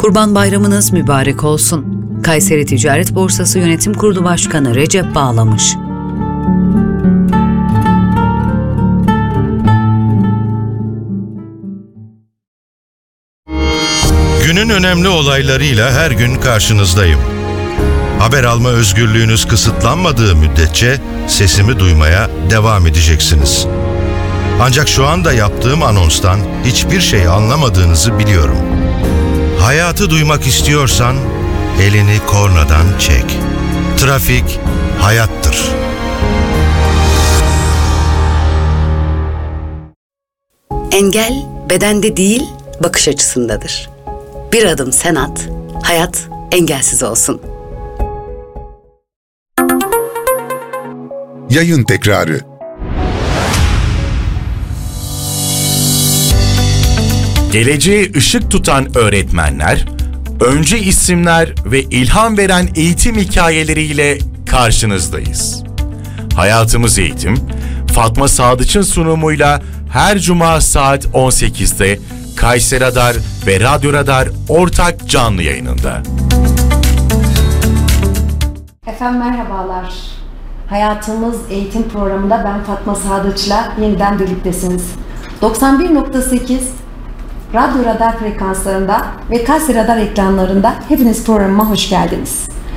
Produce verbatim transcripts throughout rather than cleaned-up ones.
Kurban Bayramınız mübarek olsun. Kayseri Ticaret Borsası Yönetim Kurulu Başkanı Recep Bağlamış. Günün önemli olaylarıyla her gün karşınızdayım. Haber alma özgürlüğünüz kısıtlanmadığı müddetçe sesimi duymaya devam edeceksiniz. Ancak şu anda yaptığım anonstan hiçbir şey anlamadığınızı biliyorum. Hayatı duymak istiyorsan elini kornadan çek. Trafik hayattır. Engel bedende değil, bakış açısındadır. Bir adım sen at, hayat engelsiz olsun. Yayın tekrarı. Geleceğe ışık tutan öğretmenler, öncü isimler ve ilham veren eğitim hikayeleriyle karşınızdayız. Hayatımız Eğitim, Fatma Sadıç'ın sunumuyla her cuma saat on sekizde Kayseri Radar ve Radyo Radar ortak canlı yayınında. Efendim merhabalar. Hayatımız Eğitim programında ben Fatma Sadıç'la yeniden birliktesiniz. doksan bir nokta sekiz Radyo Radar frekanslarında ve Kayseri Radar ekranlarında hepiniz programıma hoş geldiniz.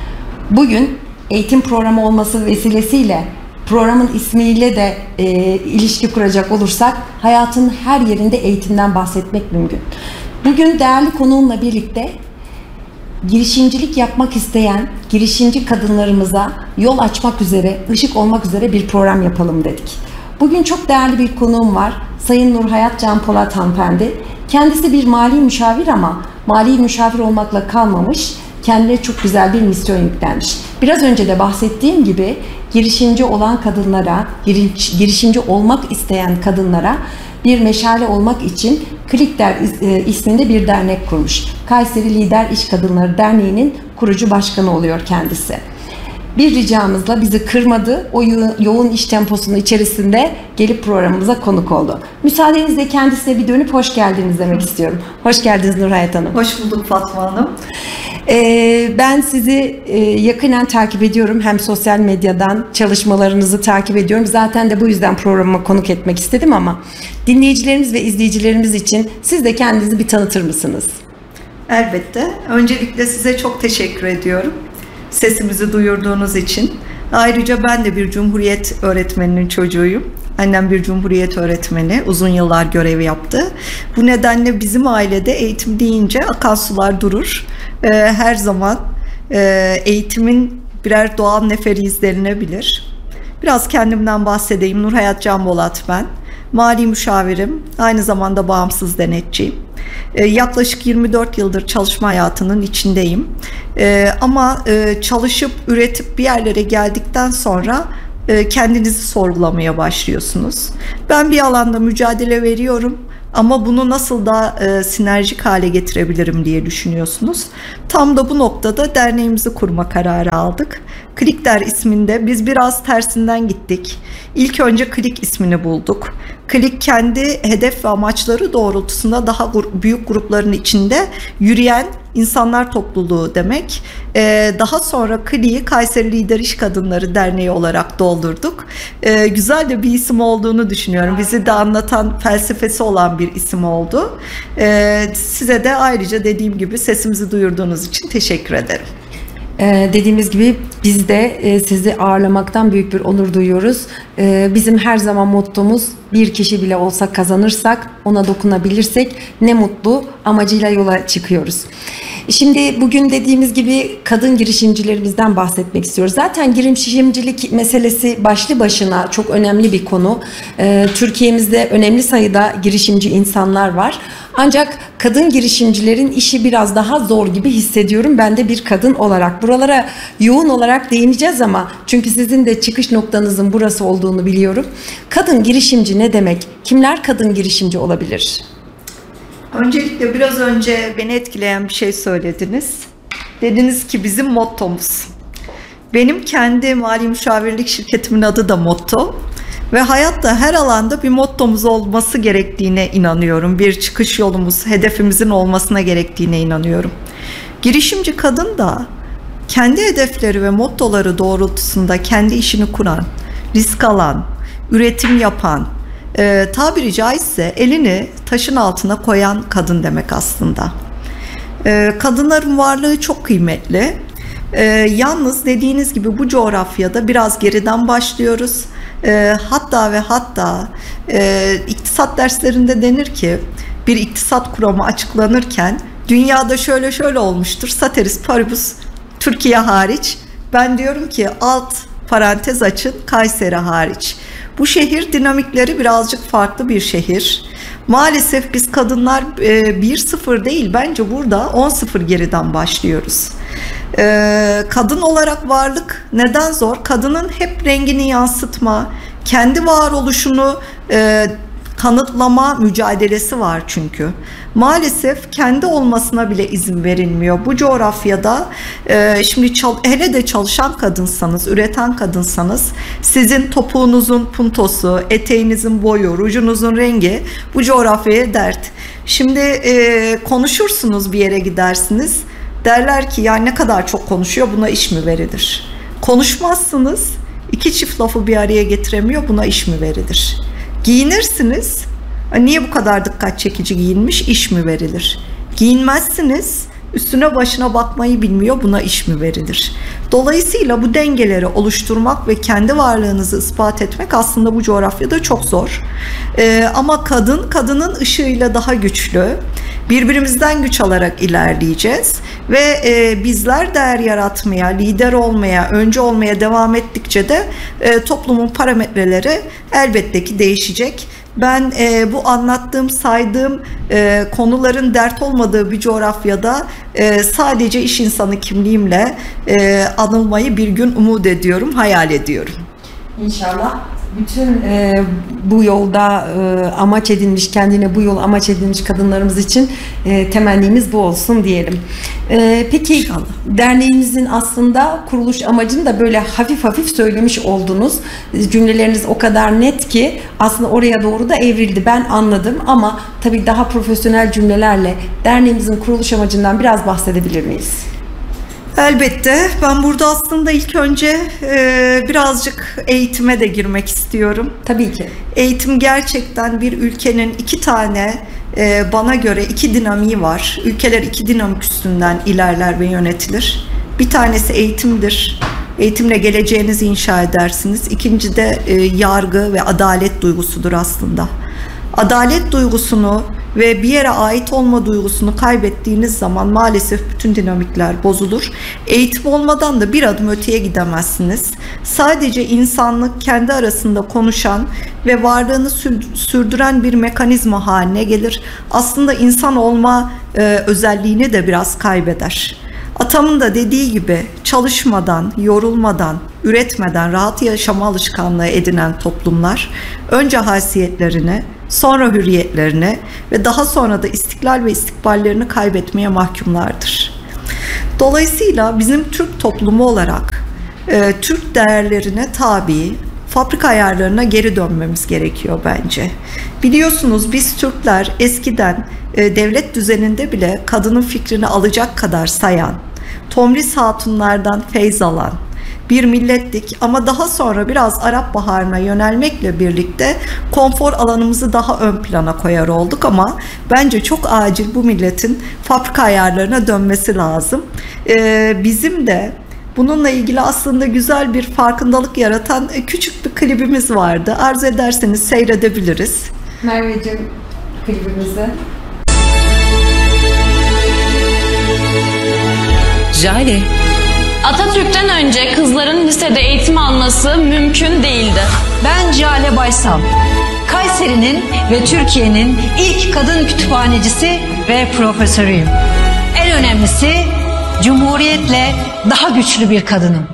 Bugün eğitim programı olması vesilesiyle programın ismiyle de e, ilişki kuracak olursak hayatın her yerinde eğitimden bahsetmek mümkün. Bugün değerli konuğumla birlikte girişimcilik yapmak isteyen girişimci kadınlarımıza yol açmak üzere, ışık olmak üzere bir program yapalım dedik. Bugün çok değerli bir konuğum var. Sayın Nurhayat Can Polat hanımefendi. Kendisi bir mali müşavir ama mali müşavir olmakla kalmamış, kendine çok güzel bir misyon yüklenmiş. Biraz önce de bahsettiğim gibi girişimci olan kadınlara, girişimci olmak isteyen kadınlara bir meşale olmak için Klikder isminde bir dernek kurmuş. Kayseri Lider İş Kadınları Derneği'nin kurucu başkanı oluyor kendisi. Bir ricamızla bizi kırmadı, o yoğun iş temposunun içerisinde gelip programımıza konuk oldu. Müsaadenizle kendisine bir dönüp hoş geldiniz demek istiyorum. Hoş geldiniz Nurhayat Hanım. Hoş bulduk Fatma Hanım. Ee, ben sizi e, yakinen takip ediyorum. Hem sosyal medyadan çalışmalarınızı takip ediyorum. Zaten de bu yüzden programa konuk etmek istedim ama dinleyicilerimiz ve izleyicilerimiz için siz de kendinizi bir tanıtır mısınız? Elbette. Öncelikle size çok teşekkür ediyorum. Sesimizi duyurduğunuz için. Ayrıca ben de bir Cumhuriyet öğretmeninin çocuğuyum. Annem bir Cumhuriyet öğretmeni, uzun yıllar görev yaptı. Bu nedenle bizim ailede eğitim deyince akan sular durur. Ee, her zaman e, eğitimin birer doğal neferi izlenilebilir. Biraz kendimden bahsedeyim. Nurhayat Can Polat ben. Mali müşavirim, aynı zamanda bağımsız denetçiyim. Ee, yaklaşık yirmi dört yıldır çalışma hayatının içindeyim. Ee, ama e, çalışıp, üretip bir yerlere geldikten sonra e, kendinizi sorgulamaya başlıyorsunuz. Ben bir alanda mücadele veriyorum ama bunu nasıl daha e, sinerjik hale getirebilirim diye düşünüyorsunuz. Tam da bu noktada derneğimizi kurma kararı aldık. Klikder isminde biz biraz tersinden gittik. İlk önce Klik ismini bulduk. Klik kendi hedef ve amaçları doğrultusunda daha büyük grupların içinde yürüyen insanlar topluluğu demek. Ee, daha sonra Klik'i Kayseri Lider İş Kadınları Derneği olarak doldurduk. Ee, güzel de bir isim olduğunu düşünüyorum. Bizi de anlatan felsefesi olan bir isim oldu. Ee, size de ayrıca dediğim gibi sesimizi duyurduğunuz için teşekkür ederim. Ee, dediğimiz gibi biz de e, sizi ağırlamaktan büyük bir onur duyuyoruz. Ee, bizim her zaman mottomuz bir kişi bile olsa kazanırsak, ona dokunabilirsek ne mutlu amacıyla yola çıkıyoruz. Şimdi bugün dediğimiz gibi kadın girişimcilerimizden bahsetmek istiyoruz. Zaten girişimcilik meselesi başlı başına çok önemli bir konu. Ee, Türkiye'mizde önemli sayıda girişimci insanlar var. Ancak kadın girişimcilerin işi biraz daha zor gibi hissediyorum ben de bir kadın olarak. Buralara yoğun olarak değineceğiz ama çünkü sizin de çıkış noktanızın burası olduğunu biliyorum. Kadın girişimci ne demek? Kimler kadın girişimci olabilir? Öncelikle biraz önce beni etkileyen bir şey söylediniz. Dediniz ki bizim mottomuz. Benim kendi mali müşavirlik şirketimin adı da Motto. Ve hayatta her alanda bir mottomuz olması gerektiğine inanıyorum. Bir çıkış yolumuz, hedefimizin olmasına gerektiğine inanıyorum. Girişimci kadın da kendi hedefleri ve mottoları doğrultusunda kendi işini kuran, risk alan, üretim yapan, e, tabiri caizse elini taşın altına koyan kadın demek aslında. E, kadınların varlığı çok kıymetli. E, yalnız dediğiniz gibi bu coğrafyada biraz geriden başlıyoruz. E, hatta ve hatta e, iktisat derslerinde denir ki bir iktisat kuramı açıklanırken dünyada şöyle şöyle olmuştur. Ceteris paribus Türkiye hariç. Ben diyorum ki alt parantez açın, Kayseri hariç. Bu şehir dinamikleri birazcık farklı bir şehir. Maalesef biz kadınlar bir sıfır değil, bence burada on sıfır geriden başlıyoruz. Kadın olarak varlık neden zor? Kadının hep rengini yansıtma, kendi varoluşunu kanıtlama mücadelesi var çünkü. Maalesef kendi olmasına bile izin verilmiyor. Bu coğrafyada e, şimdi çal, hele de çalışan kadınsanız, üreten kadınsanız sizin topuğunuzun puntosu, eteğinizin boyu, rujunuzun rengi bu coğrafyaya dert. Şimdi e, konuşursunuz, bir yere gidersiniz. Derler ki ya ne kadar çok konuşuyor, buna iş mi verilir? Konuşmazsınız, iki çift lafı bir araya getiremiyor, buna iş mi verilir? Giyinirsiniz, niye bu kadar dikkat çekici giyinmiş, iş mi verilir? Giyinmezsiniz, üstüne başına bakmayı bilmiyor, buna iş mi verilir? Dolayısıyla bu dengeleri oluşturmak ve kendi varlığınızı ispat etmek aslında bu coğrafyada çok zor. Ee, ama kadın, kadının ışığıyla daha güçlü. Birbirimizden güç alarak ilerleyeceğiz ve e, bizler değer yaratmaya, lider olmaya, önce olmaya devam ettikçe de e, toplumun parametreleri elbette ki değişecek. Ben e, bu anlattığım, saydığım e, konuların dert olmadığı bir coğrafyada e, sadece iş insanı kimliğimle e, anılmayı bir gün umut ediyorum, hayal ediyorum. İnşallah. Bütün e, bu yolda e, amaç edinmiş, kendine bu yol amaç edinmiş kadınlarımız için e, temennimiz bu olsun diyelim. E, peki İnşallah. Derneğimizin aslında kuruluş amacını da böyle hafif hafif söylemiş oldunuz. Cümleleriniz o kadar net ki aslında oraya doğru da evrildi. Ben anladım ama tabii daha profesyonel cümlelerle derneğimizin kuruluş amacından biraz bahsedebilir miyiz? Elbette. Ben burada aslında ilk önce e, birazcık eğitime de girmek istiyorum. Tabii ki. Eğitim gerçekten bir ülkenin iki tane e, bana göre iki dinamiği var. Ülkeler iki dinamik üstünden ilerler ve yönetilir. Bir tanesi eğitimdir. Eğitimle geleceğinizi inşa edersiniz. İkinci de e, yargı ve adalet duygusudur aslında. Adalet duygusunu ve bir yere ait olma duygusunu kaybettiğiniz zaman maalesef bütün dinamikler bozulur. Eğitim olmadan da bir adım öteye gidemezsiniz. Sadece insanlık kendi arasında konuşan ve varlığını sürdüren bir mekanizma haline gelir. Aslında insan olma e, özelliğini de biraz kaybeder. Atamın da dediği gibi çalışmadan, yorulmadan, üretmeden rahat yaşama alışkanlığı edinen toplumlar önce haysiyetlerini, sonra hürriyetlerini ve daha sonra da istiklal ve istikballerini kaybetmeye mahkumlardır. Dolayısıyla bizim Türk toplumu olarak e, Türk değerlerine tabi, fabrika ayarlarına geri dönmemiz gerekiyor bence. Biliyorsunuz biz Türkler eskiden e, devlet düzeninde bile kadının fikrini alacak kadar sayan, tomris hatunlardan feyz alan bir millettik ama daha sonra biraz Arap Baharı'na yönelmekle birlikte konfor alanımızı daha ön plana koyar olduk ama bence çok acil bu milletin fabrika ayarlarına dönmesi lazım. Ee, bizim de bununla ilgili aslında güzel bir farkındalık yaratan küçük bir klibimiz vardı. Arzu ederseniz seyredebiliriz. Merveciğim, klibimizi. Jale. Atatürk'ten önce kızların lisede eğitim alması mümkün değildi. Ben Jale Baysal. Kayseri'nin ve Türkiye'nin ilk kadın kütüphanecisi ve profesörüyüm. En önemlisi Cumhuriyet'le daha güçlü bir kadınım.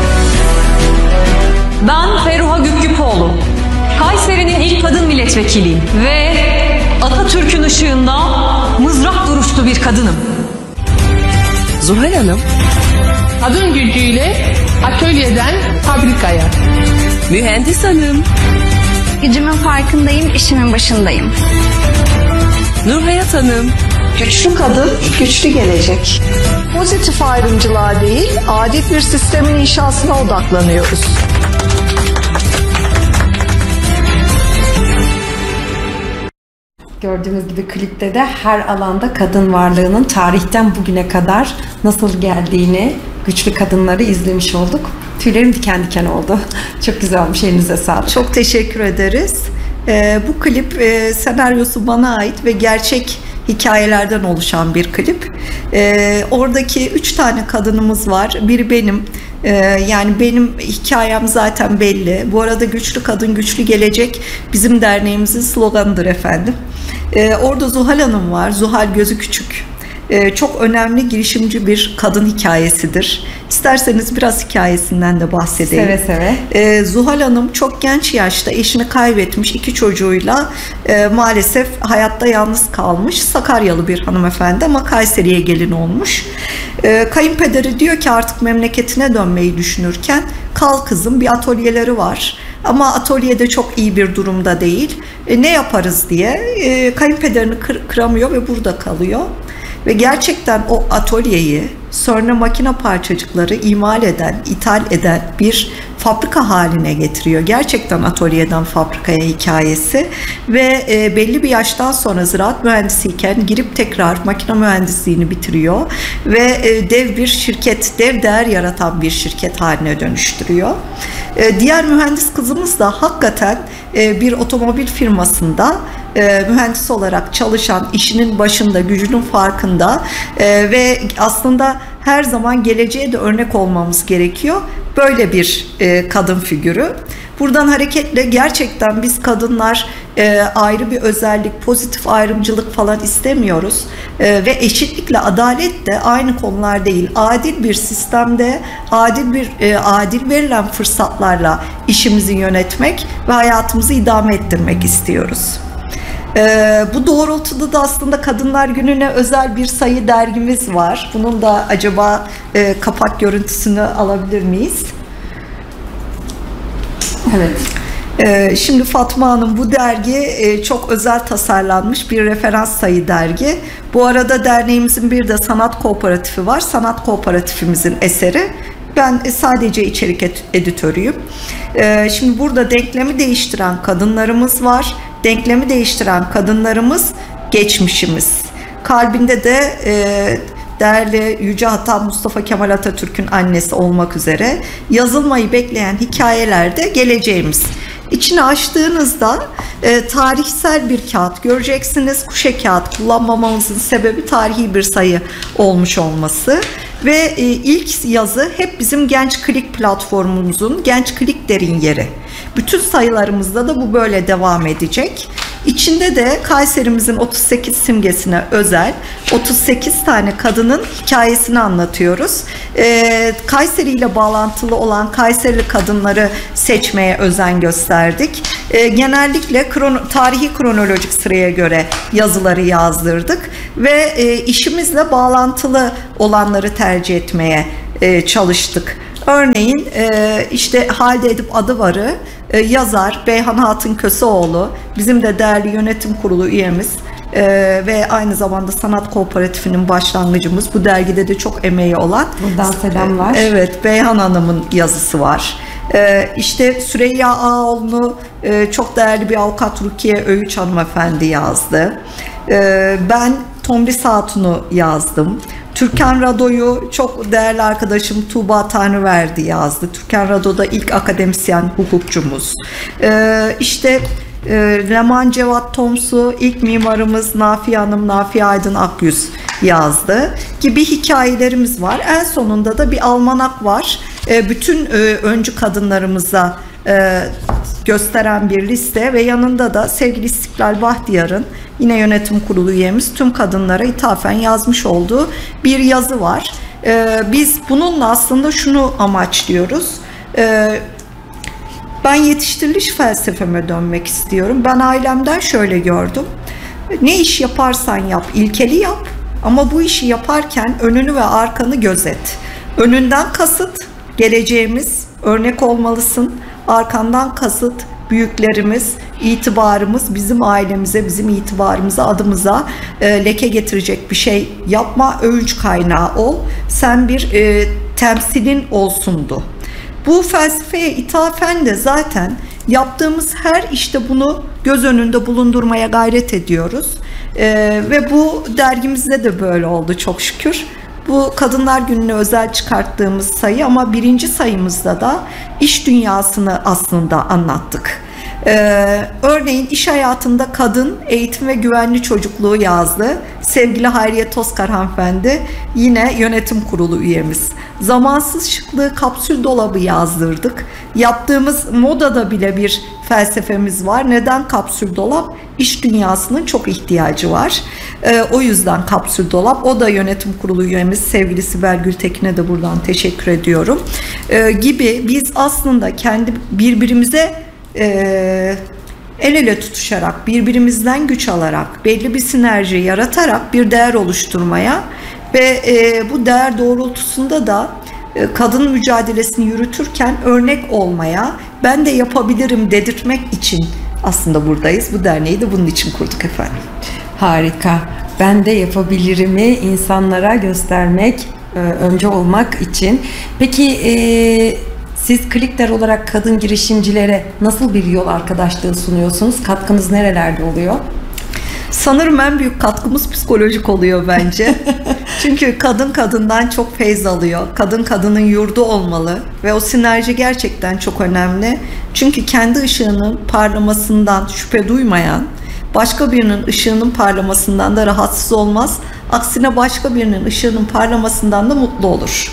Ben Ferruha Güpgüpoğlu. Kayseri'nin ilk kadın milletvekiliyim ve Atatürk'ün ışığında mızrak duruşlu bir kadınım. Zuhal Hanım. Kadın gücüyle atölyeden fabrikaya. Mühendis Hanım. Gücümün farkındayım, işimin başındayım. Nurhayat Hanım. Güçlü kadın, güçlü gelecek. Pozitif ayrımcılığa değil, adil bir sistemin inşasına odaklanıyoruz. Gördüğünüz gibi klipte de her alanda kadın varlığının tarihten bugüne kadar nasıl geldiğini, güçlü kadınları izlemiş olduk. Tüylerim diken diken oldu. Çok güzel olmuş, elinize sağlık. Çok teşekkür ederiz. Ee, bu klip e, senaryosu bana ait ve gerçek hikayelerden oluşan bir klip. Ee, oradaki üç tane kadınımız var. Biri benim. Ee, yani benim hikayem zaten belli. Bu arada güçlü kadın, güçlü gelecek bizim derneğimizin sloganıdır efendim. Ee, orada Zuhal Hanım var. Zuhal gözü küçük. Ee, çok önemli girişimci bir kadın hikayesidir. İsterseniz biraz hikayesinden de bahsedeyim. Seve seve. Ee, Zuhal Hanım çok genç yaşta eşini kaybetmiş, iki çocuğuyla e, maalesef hayatta yalnız kalmış. Sakaryalı bir hanımefendi ama Kayseri'ye gelin olmuş. Ee, kayınpederi diyor ki artık memleketine dönmeyi düşünürken, kal kızım, bir atölyeleri var. Ama atölyede çok iyi bir durumda değil. E, ne yaparız diye e, kayınpederini kır, kıramıyor ve burada kalıyor. Ve gerçekten o atölyeyi sonra makine parçacıkları imal eden, ithal eden bir fabrika haline getiriyor. Gerçekten atölyeden fabrikaya hikayesi ve e, belli bir yaştan sonra ziraat mühendisiyken girip tekrar makine mühendisliğini bitiriyor ve e, dev bir şirket, dev değer yaratan bir şirket haline dönüştürüyor. E, diğer mühendis kızımız da hakikaten e, bir otomobil firmasında e, mühendis olarak çalışan, işinin başında, gücünün farkında e, ve aslında her zaman geleceğe de örnek olmamız gerekiyor. Böyle bir e, kadın figürü. Buradan hareketle gerçekten biz kadınlar e, ayrı bir özellik, pozitif ayrımcılık falan istemiyoruz. E, ve eşitlikle adalet de aynı konular değil. Adil bir sistemde, adil bir e, adil verilen fırsatlarla işimizi yönetmek ve hayatımızı idame ettirmek istiyoruz. Ee, bu doğrultuda da aslında Kadınlar Günü'ne özel bir sayı dergimiz var. Bunun da acaba e, kapak görüntüsünü alabilir miyiz? Evet. Ee, şimdi Fatma Hanım, bu dergi e, çok özel tasarlanmış bir referans sayı dergi. Bu arada derneğimizin bir de sanat kooperatifi var. Sanat kooperatifimizin eseri. Ben sadece içerik editörüyüm. Ee, şimdi burada denklemi değiştiren kadınlarımız var. Denklemi değiştiren kadınlarımız geçmişimiz. Kalbinde de e, değerli Yüce Hatan Mustafa Kemal Atatürk'ün annesi olmak üzere yazılmayı bekleyen hikayelerde geleceğimiz. İçini açtığınızda e, tarihsel bir kağıt göreceksiniz. Kuşe kağıt kullanmamamızın sebebi tarihi bir sayı olmuş olması. Ve e, ilk yazı hep bizim Genç Klik platformumuzun Genç Klik derin yeri. Bütün sayılarımızda da bu böyle devam edecek. İçinde de Kayserimizin otuz sekiz simgesine özel otuz sekiz tane kadının hikayesini anlatıyoruz. Ee, Kayseri ile bağlantılı olan Kayserili kadınları seçmeye özen gösterdik. Ee, genellikle krono, tarihi kronolojik sıraya göre yazıları yazdırdık ve e, işimizle bağlantılı olanları tercih etmeye e, çalıştık. Örneğin e, işte Halide Edip Adıvar'ı e, yazar Beyhan Hatun Köseoğlu, bizim de değerli yönetim kurulu üyemiz e, ve aynı zamanda sanat kooperatifinin başlangıcımız, bu dergide de çok emeği olan. Buradan selam var. Evet, Beyhan Hanım'ın yazısı var. E, işte Süreyya Ağoğlu'nu e, çok değerli bir avukat Rukiye Öğüç hanımefendi yazdı. E, ben Tomris Hatun'u yazdım. Türkan Rado'yu çok değerli arkadaşım Tuğba Tanrıverdi yazdı. Türkan Rado da ilk akademisyen hukukçumuz. Ee, işte e, Leman Cevat Tomsu ilk mimarımız Nafiye Hanım, Nafiye Aydın Akyüz yazdı gibi hikayelerimiz var. En sonunda da bir almanak var. E, bütün e, öncü kadınlarımıza e, gösteren bir liste ve yanında da sevgili İstiklal Bahtiyar'ın, yine yönetim kurulu üyemiz, tüm kadınlara ithafen yazmış olduğu bir yazı var. Ee, biz bununla aslında şunu amaçlıyoruz. Ee, ben yetiştiriliş felsefeme dönmek istiyorum. Ben ailemden şöyle gördüm. Ne iş yaparsan yap, ilkeli yap ama bu işi yaparken önünü ve arkanı gözet. Önünden kasıt geleceğimiz, örnek olmalısın. Arkandan kasıt büyüklerimiz, itibarımız, bizim ailemize, bizim itibarımıza, adımıza e, leke getirecek bir şey yapma, övünç kaynağı ol. Sen bir e, temsilin olsundu. Bu felsefeye ithafen de zaten yaptığımız her işte bunu göz önünde bulundurmaya gayret ediyoruz. Ee, ve bu dergimizde de böyle oldu çok şükür. Bu Kadınlar Günü'ne özel çıkarttığımız sayı, ama birinci sayımızda da iş dünyasını aslında anlattık. Ee, örneğin iş hayatında kadın, eğitim ve güvenli çocukluğu yazdı. Sevgili Hayriye Tozkar hanımefendi yine yönetim kurulu üyemiz. Zamansız şıklığı kapsül dolabı yazdırdık. Yaptığımız modada bile bir felsefemiz var. Neden kapsül dolap? İş dünyasının çok ihtiyacı var. Ee, o yüzden kapsül dolap. O da yönetim kurulu üyemiz sevgili Sibel Gültekin'e de buradan teşekkür ediyorum. Ee, gibi biz aslında kendi birbirimize e, el ele tutuşarak, birbirimizden güç alarak, belli bir sinerji yaratarak bir değer oluşturmaya ve e, bu değer doğrultusunda da e, kadın mücadelesini yürütürken örnek olmaya, ben de yapabilirim dedirtmek için aslında buradayız. Bu derneği de bunun için kurduk efendim. Harika. Ben de yapabilirimi insanlara göstermek, e, önce olmak için. Peki e, siz Klikler olarak kadın girişimcilere nasıl bir yol arkadaşlığı sunuyorsunuz? Katkınız nerelerde oluyor? Sanırım en büyük katkımız psikolojik oluyor bence. Çünkü kadın kadından çok feyz alıyor. Kadın kadının yurdu olmalı ve o sinerji gerçekten çok önemli. Çünkü kendi ışığının parlamasından şüphe duymayan, başka birinin ışığının parlamasından da rahatsız olmaz. Aksine başka birinin ışığının parlamasından da mutlu olur.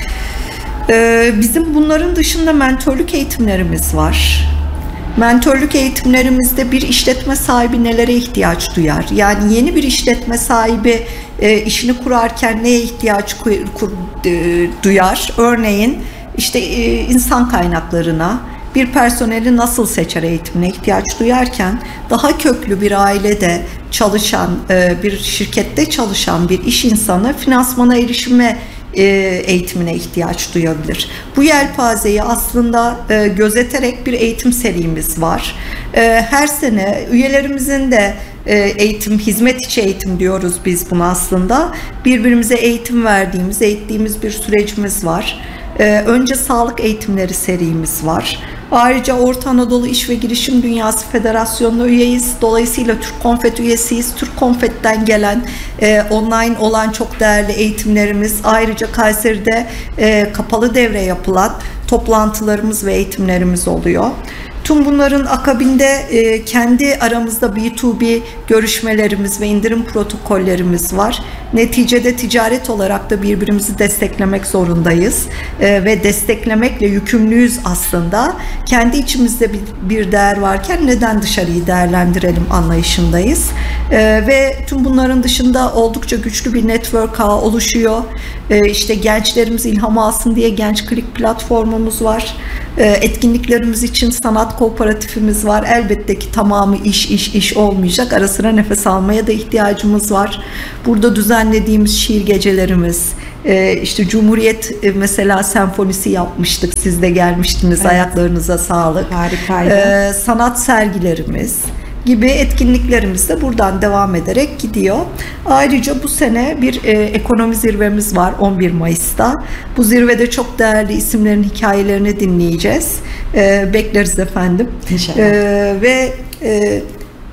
Ee, bizim bunların dışında mentörlük eğitimlerimiz var. Mentörlük eğitimlerimizde bir işletme sahibi nelere ihtiyaç duyar? Yani yeni bir işletme sahibi e, işini kurarken neye ihtiyaç kur, kur, e, duyar? Örneğin işte e, insan kaynaklarına, bir personeli nasıl seçer eğitimine ihtiyaç duyarken, daha köklü bir ailede çalışan, e, bir şirkette çalışan bir iş insanı finansmana erişime eğitimine ihtiyaç duyabilir. Bu yelpazeyi aslında e, gözeterek bir eğitim serimiz var. E, her sene üyelerimizin de e, eğitim, hizmet içi eğitim diyoruz biz buna aslında. Birbirimize eğitim verdiğimiz, eğittiğimiz bir sürecimiz var. E, önce sağlık eğitimleri serimiz var. Ayrıca Orta Anadolu İş ve Girişim Dünyası Federasyonu'na üyeyiz. Dolayısıyla Türk Konfet üyesiyiz. Türk Konfet'ten gelen e, online olan çok değerli eğitimlerimiz. Ayrıca Kayseri'de e, kapalı devre yapılan toplantılarımız ve eğitimlerimiz oluyor. Tüm bunların akabinde e, kendi aramızda B iki B görüşmelerimiz ve indirim protokollerimiz var. Neticede ticaret olarak da birbirimizi desteklemek zorundayız e, ve desteklemekle yükümlüyüz aslında. Kendi içimizde bir, bir değer varken neden dışarıyı değerlendirelim anlayışındayız. E, ve tüm bunların dışında oldukça güçlü bir network ağı oluşuyor. E, işte gençlerimiz ilham alsın diye Genç Klik platformumuz var. E, etkinliklerimiz için sanat kooperatifimiz var. Elbette ki tamamı iş iş iş olmayacak. Ara sıra nefes almaya da ihtiyacımız var. Burada düzenlediğimiz şiir gecelerimiz, işte Cumhuriyet mesela senfonisi yapmıştık. Siz de gelmiştiniz. Evet. Ayaklarınıza sağlık. Harikaydı. Ee, sanat sergilerimiz gibi etkinliklerimiz de buradan devam ederek gidiyor. Ayrıca bu sene bir e, ekonomi zirvemiz var on bir Mayıs'ta. Bu zirvede çok değerli isimlerin hikayelerini dinleyeceğiz. E, bekleriz efendim. İnşallah. E, ve e,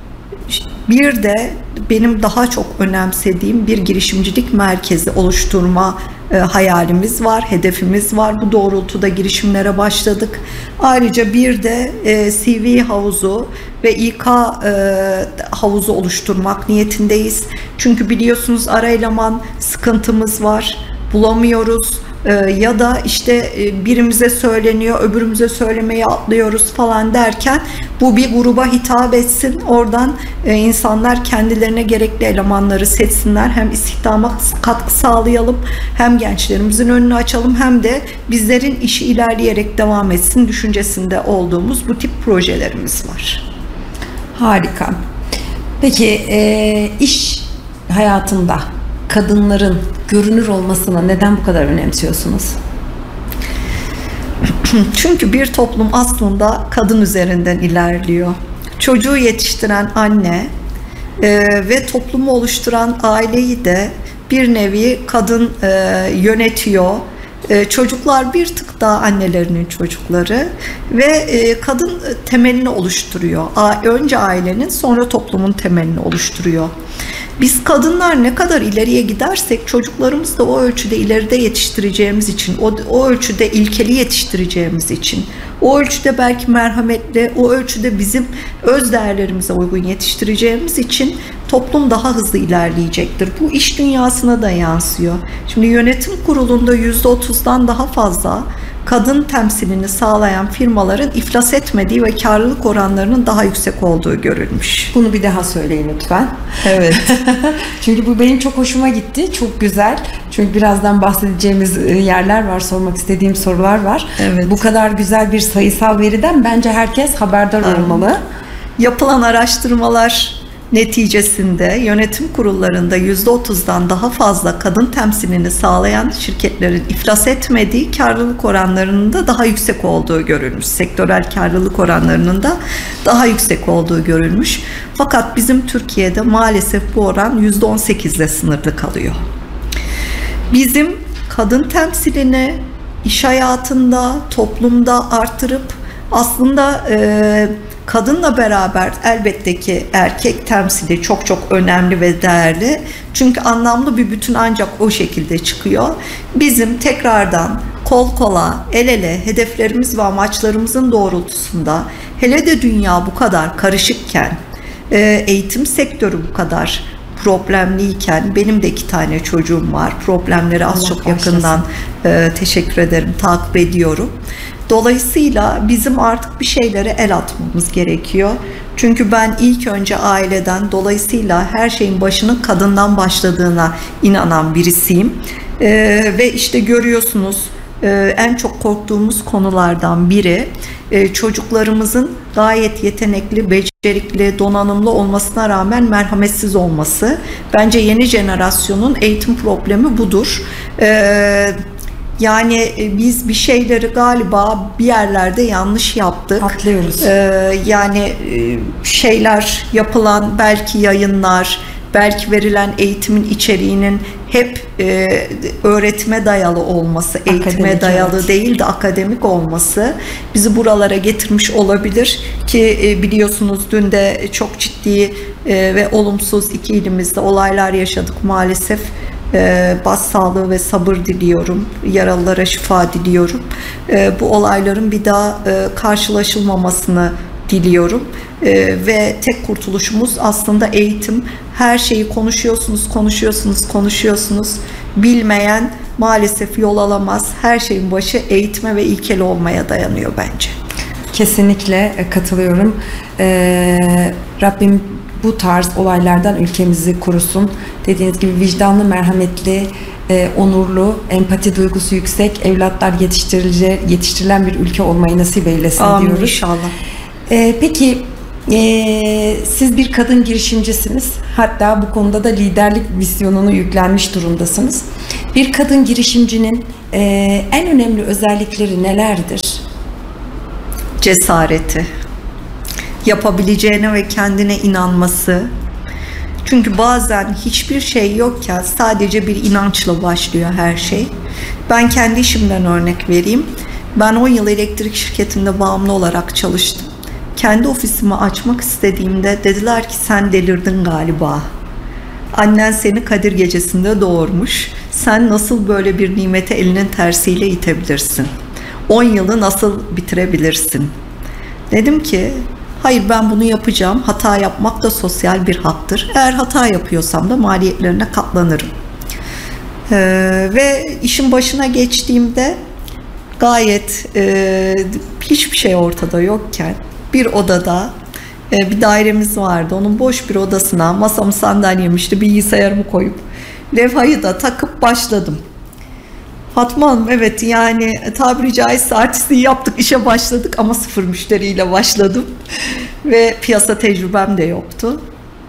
bir de benim daha çok önemsediğim bir girişimcilik merkezi oluşturma e, hayalimiz var, hedefimiz var. Bu doğrultuda girişimlere başladık. Ayrıca bir de e, C V havuzu ve İK e, havuzu oluşturmak niyetindeyiz. Çünkü biliyorsunuz ara eleman sıkıntımız var, bulamıyoruz. Ya da işte birimize söyleniyor, öbürümüze söylemeyi atlıyoruz falan derken bu bir gruba hitap etsin. Oradan insanlar kendilerine gerekli elemanları seçsinler. Hem istihdama katkı sağlayalım, hem gençlerimizin önünü açalım, hem de bizlerin işi ilerleyerek devam etsin düşüncesinde olduğumuz bu tip projelerimiz var. Harika. Peki e, iş hayatında kadınların görünür olmasına neden bu kadar önemsiyorsunuz? Çünkü bir toplum aslında kadın üzerinden ilerliyor. çocuğu yetiştiren anne e, ve toplumu oluşturan aileyi de bir nevi kadın e, yönetiyor. E, çocuklar bir tık daha annelerinin çocukları ve e, kadın temelini oluşturuyor. A, önce ailenin, sonra toplumun temelini oluşturuyor. Biz kadınlar ne kadar ileriye gidersek çocuklarımızı da o ölçüde ileride yetiştireceğimiz için, o, o ölçüde ilkeli yetiştireceğimiz için, o ölçüde belki merhametli, o ölçüde bizim öz değerlerimize uygun yetiştireceğimiz için toplum daha hızlı ilerleyecektir. Bu iş dünyasına da yansıyor. Şimdi yönetim kurulunda yüzde otuzdan daha fazla kadın temsilini sağlayan firmaların iflas etmediği ve karlılık oranlarının daha yüksek olduğu görülmüş. Bunu bir daha söyleyin lütfen. Evet. Çünkü bu benim çok hoşuma gitti. Çok güzel. Çünkü birazdan bahsedeceğimiz yerler var, sormak istediğim sorular var. Evet. Bu kadar güzel bir sayısal veriden bence herkes haberdar Aynen. olmalı. Yapılan araştırmalar neticesinde yönetim kurullarında yüzde otuzdan daha fazla kadın temsilini sağlayan şirketlerin iflas etmediği, karlılık oranlarının da daha yüksek olduğu görülmüş. Sektörel karlılık oranlarının da daha yüksek olduğu görülmüş. Fakat bizim Türkiye'de maalesef bu oran yüzde on sekizle sınırlı kalıyor. Bizim kadın temsilini iş hayatında, toplumda artırıp aslında e, kadınla beraber elbette ki erkek temsili çok çok önemli ve değerli. Çünkü anlamlı bir bütün ancak o şekilde çıkıyor. Bizim tekrardan kol kola, el ele hedeflerimiz ve amaçlarımızın doğrultusunda, hele de dünya bu kadar karışıkken, eğitim sektörü bu kadar problemliyken, benim de iki tane çocuğum var. Problemleri az Allah çok başlasın. yakından e, teşekkür ederim, takip ediyorum. Dolayısıyla bizim artık bir şeylere el atmamız gerekiyor. Çünkü ben ilk önce aileden, dolayısıyla her şeyin başının kadından başladığına inanan birisiyim. E, ve işte görüyorsunuz, e, en çok korktuğumuz konulardan biri e, çocuklarımızın gayet yetenekli, becerikli, donanımlı olmasına rağmen merhametsiz olması. Bence yeni jenerasyonun eğitim problemi budur. E, Yani biz bir şeyleri galiba bir yerlerde yanlış yaptık. Atlıyoruz. Ee, yani şeyler yapılan belki yayınlar, belki verilen eğitimin içeriğinin hep e, öğretime dayalı olması, eğitime Akademik, dayalı evet. değil de akademik olması bizi buralara getirmiş olabilir ki e, biliyorsunuz dün de çok ciddi e, ve olumsuz iki ilimizde olaylar yaşadık maalesef. E, başsağlığı ve sabır diliyorum. Yaralılara şifa diliyorum. E, bu olayların bir daha e, karşılaşılmamasını diliyorum. E, ve tek kurtuluşumuz aslında eğitim. Her şeyi konuşuyorsunuz, konuşuyorsunuz, konuşuyorsunuz. Bilmeyen maalesef yol alamaz. Her şeyin başı eğitime ve ilkeli olmaya dayanıyor bence. Kesinlikle katılıyorum. Ee, Rabbim bu tarz olaylardan ülkemizi korusun. Dediğiniz gibi vicdanlı, merhametli, e, onurlu, empati duygusu yüksek evlatlar yetiştirilecek, yetiştirilen bir ülke olmayı nasip eylesin Amin diyoruz. inşallah. E, peki e, siz bir kadın girişimcisiniz. Hatta bu konuda da liderlik misyonunu yüklenmiş durumdasınız. Bir kadın girişimcinin e, en önemli özellikleri nelerdir? Cesareti, yapabileceğine ve kendine inanması. Çünkü bazen hiçbir şey yokken sadece bir inançla başlıyor her şey. Ben kendi işimden örnek vereyim. Ben on yıl elektrik şirketinde bağımlı olarak çalıştım. Kendi ofisimi açmak istediğimde dediler ki sen delirdin galiba. Annen seni Kadir Gecesi'nde doğurmuş. Sen nasıl böyle bir nimeti elinin tersiyle itebilirsin? on yılı nasıl bitirebilirsin? Dedim ki hayır, ben bunu yapacağım. Hata yapmak da sosyal bir haktır. Eğer hata yapıyorsam da maliyetlerine katlanırım. Ee, ve işin başına geçtiğimde gayet e, hiçbir şey ortada yokken bir odada e, bir dairemiz vardı. Onun boş bir odasına masamı, sandalyemi, işte bilgisayarımı koyup levhayı da takıp başladım. Fatma Hanım, evet, yani tabiri caizse artistliği yaptık, işe başladık ama sıfır müşteriyle başladım ve piyasa tecrübem de yoktu.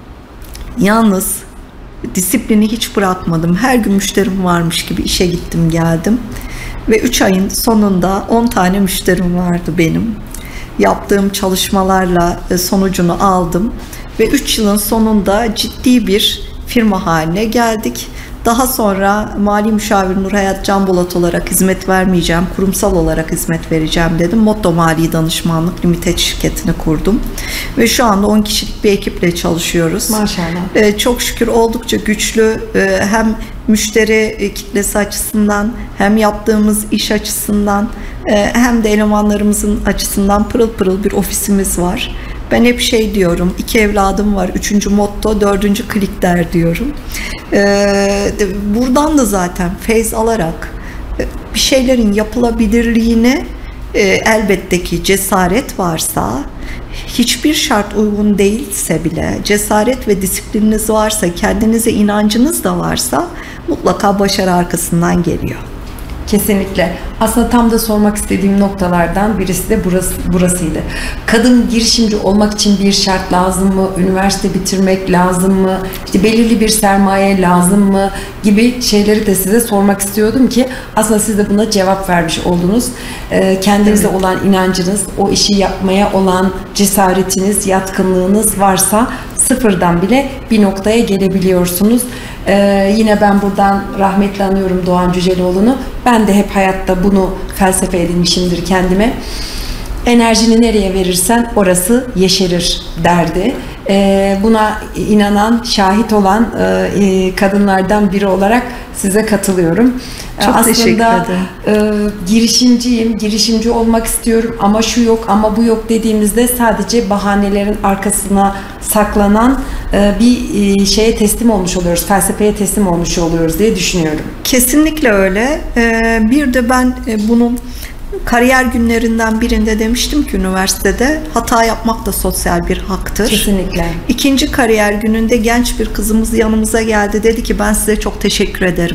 Yalnız disiplini hiç bırakmadım. Her gün müşterim varmış gibi işe gittim geldim ve üç ayın sonunda on tane müşterim vardı benim yaptığım çalışmalarla e, sonucunu aldım ve üç yılın sonunda ciddi bir firma haline geldik. Daha sonra Mali Müşavir Nurhayat Canbolat olarak hizmet vermeyeceğim, kurumsal olarak hizmet vereceğim dedim. Motto Mali Danışmanlık Limited şirketini kurdum. Ve şu anda on kişilik bir ekiple çalışıyoruz. Maşallah. Ee, çok şükür oldukça güçlü, ee, hem müşteri kitlesi açısından, hem yaptığımız iş açısından, e, hem de elemanlarımızın açısından pırıl pırıl bir ofisimiz var. Ben hep şey diyorum, iki evladım var, üçüncü motto, dördüncü klik der diyorum. Ee, buradan da zaten feyz alarak bir şeylerin yapılabilirliğine e, elbette ki cesaret varsa, hiçbir şart uygun değilse bile cesaret ve disiplininiz varsa, kendinize inancınız da varsa mutlaka başarı arkasından geliyor. Kesinlikle. Aslında tam da sormak istediğim noktalardan birisi de burası, burasıydı. Kadın girişimci olmak için bir şart lazım mı? Üniversite bitirmek lazım mı? İşte belirli bir sermaye lazım mı? Gibi şeyleri de size sormak istiyordum ki aslında siz de buna cevap vermiş oldunuz. Ee, kendinize evet. olan inancınız, o işi yapmaya olan cesaretiniz, yatkınlığınız varsa sıfırdan bile bir noktaya gelebiliyorsunuz. Ee, yine ben buradan rahmetli anıyorum Doğan Cüceloğlu'nu. Ben de hep hayatta bunu felsefe edinmişimdir kendime. Enerjini nereye verirsen orası yeşerir derdi. Ee, buna inanan, şahit olan e, kadınlardan biri olarak size katılıyorum. Çok Aslında, teşekkür ederim. E, girişimciyim, girişimci olmak istiyorum ama şu yok, ama bu yok dediğimizde sadece bahanelerin arkasına saklanan e, bir e, şeye teslim olmuş oluyoruz, felsefeye teslim olmuş oluyoruz diye düşünüyorum. Kesinlikle öyle. Ee, bir de ben e, bunun kariyer günlerinden birinde demiştim ki üniversitede hata yapmak da sosyal bir haktır. Kesinlikle. İkinci kariyer gününde genç bir kızımız yanımıza geldi. Dedi ki ben size çok teşekkür ederim.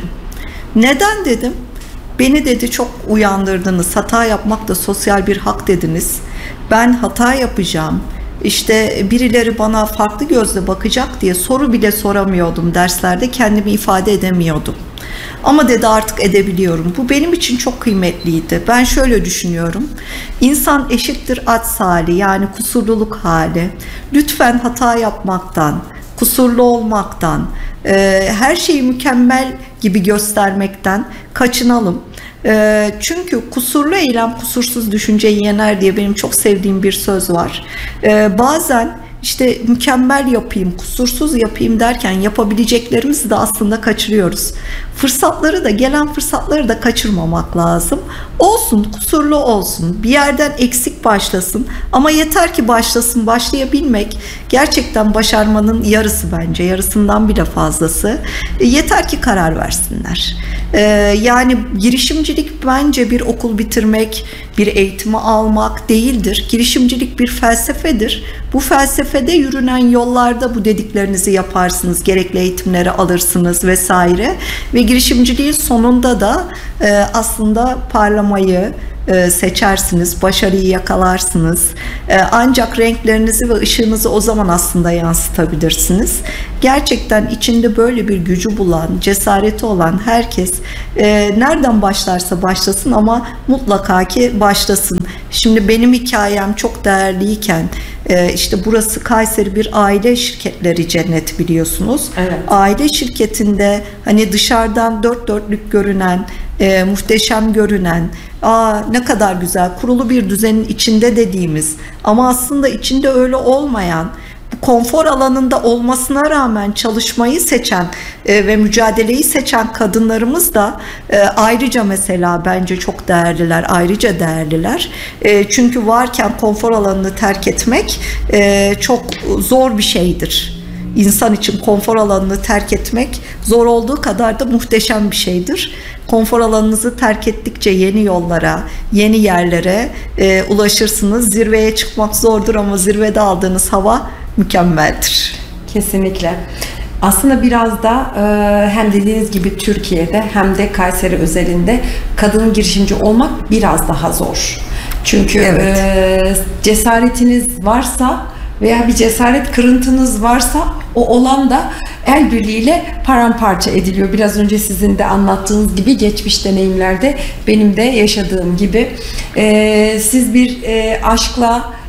Neden dedim? Beni dedi çok uyandırdınız. Hata yapmak da sosyal bir hak dediniz. Ben hata yapacağım. İşte birileri bana farklı gözle bakacak diye soru bile soramıyordum derslerde. Kendimi ifade edemiyordum. Ama dedi artık edebiliyorum. Bu benim için çok kıymetliydi. Ben şöyle düşünüyorum. İnsan eşittir aczı hali, yani kusurluluk hali. Lütfen hata yapmaktan, kusurlu olmaktan, e, her şeyi mükemmel gibi göstermekten kaçınalım. E, çünkü kusurlu eylem kusursuz düşünceyi yener diye benim çok sevdiğim bir söz var. E, bazen İşte mükemmel yapayım, kusursuz yapayım derken yapabileceklerimizi de aslında kaçırıyoruz. Fırsatları da, gelen fırsatları da kaçırmamak lazım. Olsun, kusurlu olsun, bir yerden eksik başlasın ama yeter ki başlasın, başlayabilmek gerçekten başarmanın yarısı bence, yarısından bile fazlası. E, yeter ki karar versinler. E, yani girişimcilik bence bir okul bitirmek, bir eğitimi almak değildir. Girişimcilik bir felsefedir. Bu felsefede yürünen yollarda bu dediklerinizi yaparsınız, gerekli eğitimleri alırsınız vesaire ve girişimciliğin sonunda da e, aslında parlamayı e, seçersiniz, başarıyı yakalarsınız. E, ancak renklerinizi ve ışığınızı o zaman aslında yansıtabilirsiniz. Gerçekten içinde böyle bir gücü bulan, cesareti olan herkes e, nereden başlarsa başlasın ama mutlaka ki başlasın. Şimdi benim hikayem çok değerliyken e, işte burası Kayseri bir aile şirketleri cenneti biliyorsunuz. Evet. Aile şirketinde hani dışarıdan dört dörtlük görünen, e, muhteşem görünen, aa ne kadar güzel kurulu bir düzenin içinde dediğimiz ama aslında içinde öyle olmayan, konfor alanında olmasına rağmen çalışmayı seçen e, ve mücadeleyi seçen kadınlarımız da e, ayrıca mesela bence çok değerliler, ayrıca değerliler. E, çünkü varken konfor alanını terk etmek e, çok zor bir şeydir. İnsan için konfor alanını terk etmek zor olduğu kadar da muhteşem bir şeydir. Konfor alanınızı terk ettikçe yeni yollara, yeni yerlere e, ulaşırsınız. Zirveye çıkmak zordur ama zirvede aldığınız hava mükemmeldir. Kesinlikle. Aslında biraz da e, hem dediğiniz gibi Türkiye'de hem de Kayseri özelinde kadın girişimci olmak biraz daha zor. Çünkü evet. e, cesaretiniz varsa veya bir cesaret kırıntınız varsa o olan da el birliğiyle paramparça ediliyor. Biraz önce sizin de anlattığınız gibi geçmiş deneyimlerde benim de yaşadığım gibi. E, siz bir e, aşkla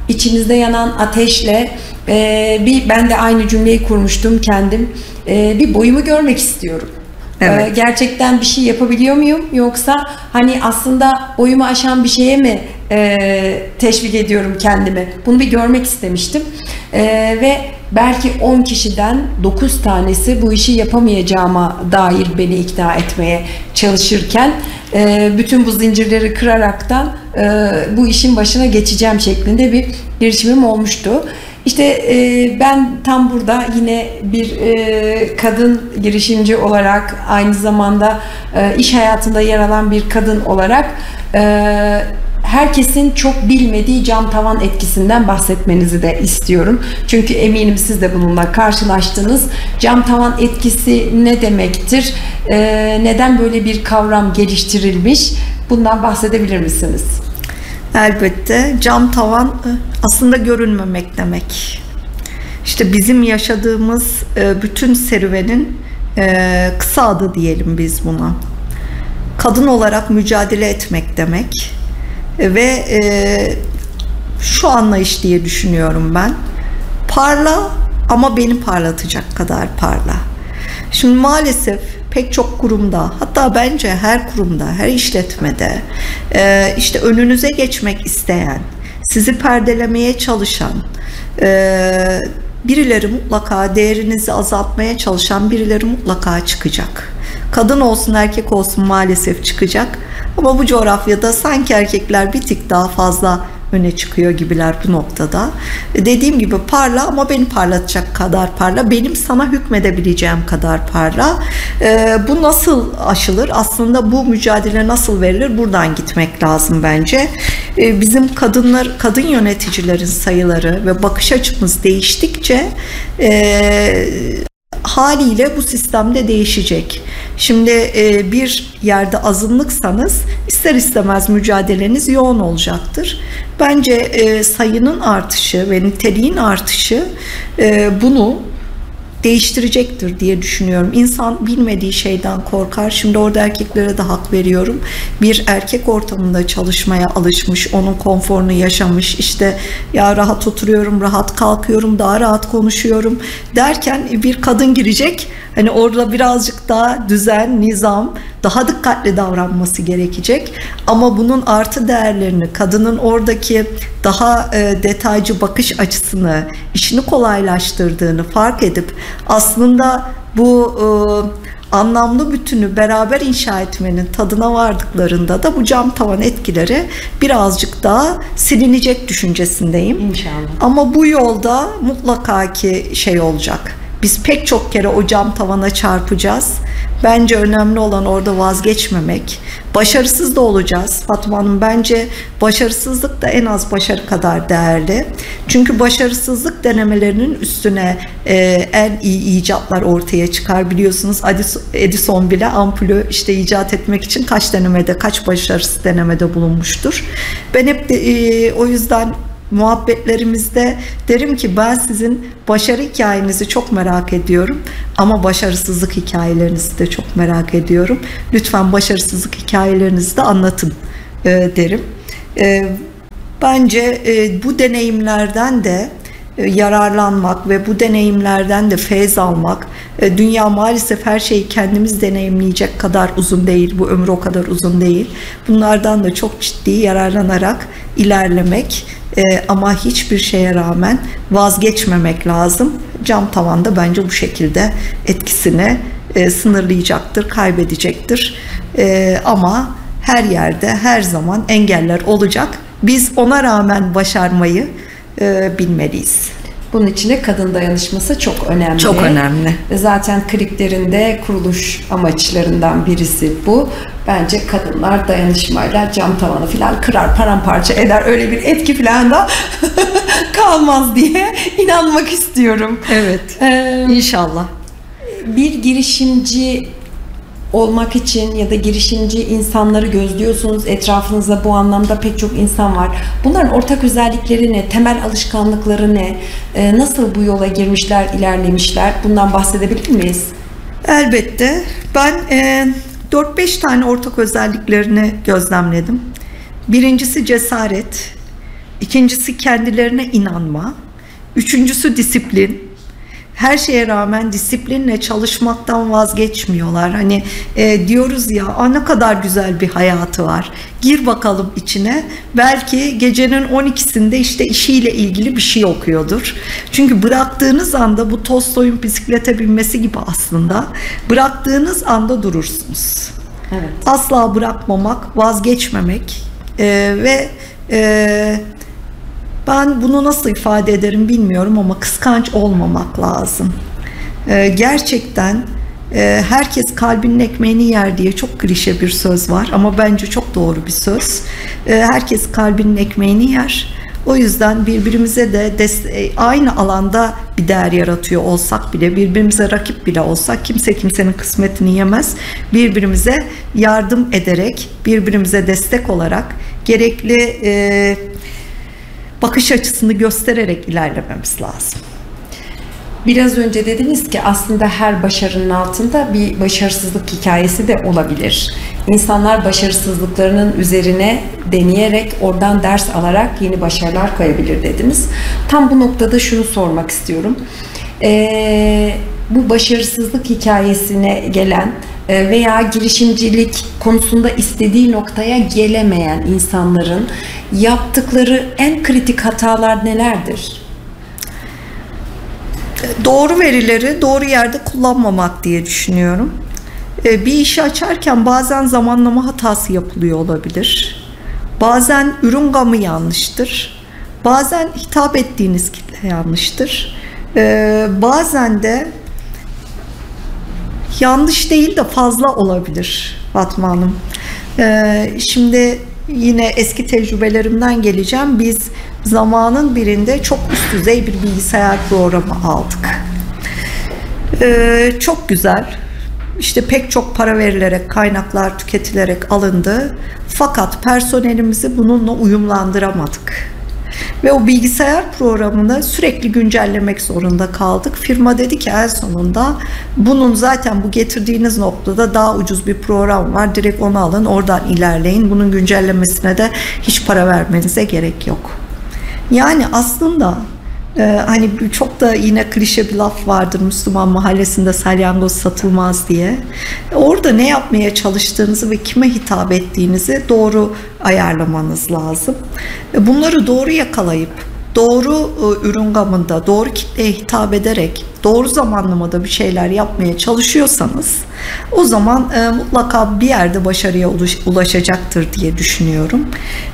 içimizde yanan ateşle e, bir ben de aynı cümleyi kurmuştum kendim. E, bir boyumu görmek istiyorum. Evet. E, gerçekten bir şey yapabiliyor muyum, yoksa hani aslında boyumu aşan bir şeye mi e, teşvik ediyorum kendimi? Bunu bir görmek istemiştim. E, ve belki on kişiden dokuz tanesi bu işi yapamayacağıma dair beni ikna etmeye çalışırken e, bütün bu zincirleri kıraraktan e, bu işin başına geçeceğim şeklinde bir girişimim olmuştu. İşte e, ben tam burada yine bir e, kadın girişimci olarak, aynı zamanda e, iş hayatında yer alan bir kadın olarak e, herkesin çok bilmediği cam tavan etkisinden bahsetmenizi de istiyorum. Çünkü eminim siz de bununla karşılaştınız. Cam tavan etkisi ne demektir? E, neden böyle bir kavram geliştirilmiş? Bundan bahsedebilir misiniz? Elbette. Cam tavan aslında görünmemek demek. İşte bizim yaşadığımız bütün serüvenin kısa adı diyelim biz buna. Kadın olarak mücadele etmek demek. Ve şu anlayış diye düşünüyorum ben. Parla ama beni parlatacak kadar parla. Şimdi maalesef pek çok kurumda, hatta bence her kurumda, her işletmede işte önünüze geçmek isteyen, sizi perdelemeye çalışan, birileri mutlaka, değerinizi azaltmaya çalışan birileri mutlaka çıkacak. Kadın olsun erkek olsun maalesef çıkacak. Ama bu coğrafyada sanki erkekler bir tık daha fazla öne çıkıyor gibiler bu noktada. Dediğim gibi parla ama beni parlatacak kadar parla. Benim sana hükmedebileceğim kadar parla. Ee, bu nasıl aşılır? Aslında bu mücadele nasıl verilir? Buradan gitmek lazım bence. Ee, bizim kadınlar, kadın yöneticilerin sayıları ve bakış açımız değiştikçe e, haliyle bu sistemde değişecek. Şimdi e, bir yerde azınlıksanız ister istemez mücadeleniz yoğun olacaktır. Bence e, sayının artışı ve niteliğin artışı e, bunu değiştirecektir diye düşünüyorum. İnsan bilmediği şeyden korkar. Şimdi orada erkeklere de hak veriyorum. Bir erkek ortamında çalışmaya alışmış, onun konforunu yaşamış, işte ya rahat oturuyorum, rahat kalkıyorum, daha rahat konuşuyorum derken bir kadın girecek. Hani orada birazcık daha düzen, nizam, daha dikkatli davranması gerekecek. Ama bunun artı değerlerini, kadının oradaki daha e, detaycı bakış açısını, işini kolaylaştırdığını fark edip aslında bu e, anlamlı bütünü beraber inşa etmenin tadına vardıklarında da bu cam tavan etkileri birazcık daha silinecek düşüncesindeyim. İnşallah. Ama bu yolda mutlaka ki şey olacak. Biz pek çok kere o cam tavana çarpacağız. Bence önemli olan orada vazgeçmemek. Başarısız da olacağız. Fatma Hanım, bence başarısızlık da en az başarı kadar değerli. Çünkü başarısızlık denemelerinin üstüne e, en iyi icatlar ortaya çıkar. Biliyorsunuz Edison bile ampulü işte icat etmek için kaç denemede, kaç başarısız denemede bulunmuştur. Ben hep de, e, o yüzden muhabbetlerimizde derim ki ben sizin başarı hikayenizi çok merak ediyorum ama başarısızlık hikayelerinizi de çok merak ediyorum. Lütfen başarısızlık hikayelerinizi de anlatın e, derim. E, bence e, bu deneyimlerden de e, yararlanmak ve bu deneyimlerden de feyz almak. E, dünya maalesef her şeyi kendimiz deneyimleyecek kadar uzun değil. Bu ömür o kadar uzun değil. Bunlardan da çok ciddi yararlanarak ilerlemek, Ee, ama hiçbir şeye rağmen vazgeçmemek lazım. Cam tavanda bence bu şekilde etkisini e, sınırlayacaktır, kaybedecektir. E, ama her yerde, her zaman engeller olacak. Biz ona rağmen başarmayı e, bilmeliyiz. Bunun için de kadın dayanışması çok önemli. Çok önemli. Zaten kliplerinde kuruluş amaçlarından birisi bu. Bence kadınlar dayanışmayla cam tavanı falan kırar, paramparça eder. Öyle bir etki falan da kalmaz diye inanmak istiyorum. Evet. Ee, İnşallah. Bir girişimci olmak için ya da girişimci insanları gözlüyorsunuz. Etrafınızda bu anlamda pek çok insan var. Bunların ortak özellikleri ne? Temel alışkanlıkları ne? Ee, nasıl bu yola girmişler, ilerlemişler? Bundan bahsedebilir miyiz? Elbette. Ben e, dört beş tane ortak özelliklerini gözlemledim. Birincisi cesaret. İkincisi kendilerine inanma. Üçüncüsü disiplin. Her şeye rağmen disiplinle çalışmaktan vazgeçmiyorlar. Hani e, diyoruz ya, "Aa, ne kadar güzel bir hayatı var. Gir bakalım içine." Belki gecenin on ikisinde işte işiyle ilgili bir şey okuyordur. Çünkü bıraktığınız anda, bu Tolstoy'un bisiklete binmesi gibi aslında, bıraktığınız anda durursunuz. Evet. Asla bırakmamak, vazgeçmemek e, ve e, ben bunu nasıl ifade ederim bilmiyorum ama kıskanç olmamak lazım. Ee, gerçekten e, herkes kalbinin ekmeğini yer diye çok klişe bir söz var ama bence çok doğru bir söz. Ee, herkes kalbinin ekmeğini yer. O yüzden birbirimize de dest- aynı alanda bir değer yaratıyor olsak bile, birbirimize rakip bile olsak, kimse kimsenin kısmetini yemez. Birbirimize yardım ederek, birbirimize destek olarak gerekli e, bakış açısını göstererek ilerlememiz lazım. Biraz önce dediniz ki aslında her başarının altında bir başarısızlık hikayesi de olabilir. İnsanlar başarısızlıklarının üzerine deneyerek, oradan ders alarak yeni başarılar koyabilir dediniz. Tam bu noktada şunu sormak istiyorum. Ee, bu başarısızlık hikayesine gelen veya girişimcilik konusunda istediği noktaya gelemeyen insanların yaptıkları en kritik hatalar nelerdir? Doğru verileri doğru yerde kullanmamak diye düşünüyorum. Bir işi açarken bazen zamanlama hatası yapılıyor olabilir. Bazen ürün gamı yanlıştır. Bazen hitap ettiğiniz kitle yanlıştır. Bazen de yanlış değil de fazla olabilir Fatma Hanım. Ee, şimdi yine eski tecrübelerimden geleceğim. Biz zamanın birinde çok üst düzey bir bilgisayar programı aldık. Ee, çok güzel. İşte pek çok para verilerek, kaynaklar tüketilerek alındı. Fakat personelimizi bununla uyumlandıramadık. Ve o bilgisayar programını sürekli güncellemek zorunda kaldık. Firma dedi ki en sonunda, bunun zaten bu getirdiğiniz noktada daha ucuz bir program var. Direkt onu alın, oradan ilerleyin. Bunun güncellemesine de hiç para vermenize gerek yok. Yani aslında e, hani çok da yine klişe bir laf vardır, Müslüman mahallesinde salyangoz satılmaz diye. Orada ne yapmaya çalıştığınızı ve kime hitap ettiğinizi doğru ayarlamanız lazım. Bunları doğru yakalayıp, doğru ürün gamında, doğru kitleye hitap ederek, doğru zamanlamada bir şeyler yapmaya çalışıyorsanız, o zaman e, mutlaka bir yerde başarıya ulaşacaktır diye düşünüyorum.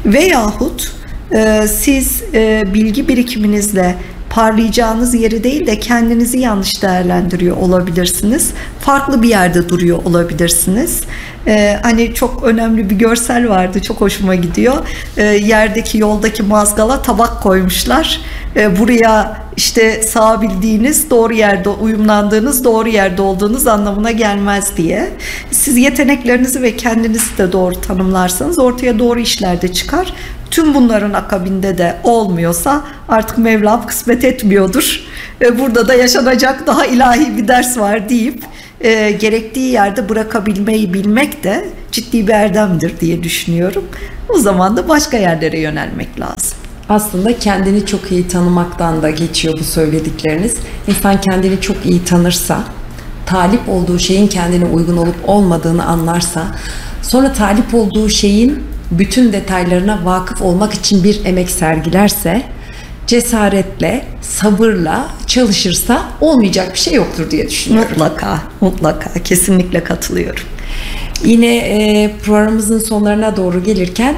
Veyahut e, siz e, bilgi birikiminizle parlayacağınız yeri değil de kendinizi yanlış değerlendiriyor olabilirsiniz. Farklı bir yerde duruyor olabilirsiniz. Ee, hani çok önemli bir görsel vardı, çok hoşuma gidiyor. Ee, yerdeki, yoldaki mazgala tabak koymuşlar. Ee, buraya işte sağabildiğiniz, doğru yerde uyumlandığınız, doğru yerde olduğunuz anlamına gelmez diye. Siz yeteneklerinizi ve kendinizi de doğru tanımlarsanız ortaya doğru işler de çıkar. Tüm bunların akabinde de olmuyorsa artık Mevlam kısmet etmiyordur. Burada da yaşanacak daha ilahi bir ders var deyip e, gerektiği yerde bırakabilmeyi bilmek de ciddi bir erdemdir diye düşünüyorum. O zaman da başka yerlere yönelmek lazım. Aslında kendini çok iyi tanımaktan da geçiyor bu söyledikleriniz. İnsan kendini çok iyi tanırsa, talip olduğu şeyin kendine uygun olup olmadığını anlarsa, sonra talip olduğu şeyin bütün detaylarına vakıf olmak için bir emek sergilerse, cesaretle, sabırla çalışırsa olmayacak bir şey yoktur diye düşünüyorum. Mutlaka, mutlaka. Kesinlikle katılıyorum. Yine e, programımızın sonlarına doğru gelirken